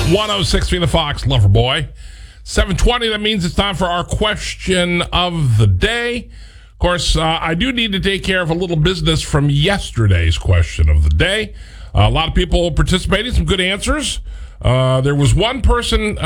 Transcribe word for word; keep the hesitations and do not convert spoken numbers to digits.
one oh six three The Fox, Loverboy. seven twenty, that means it's time for our question of the day. Of course, uh, I do need to take care of a little business from yesterday's question of the day. Uh, a lot of people participating, some good answers. Uh, there was one person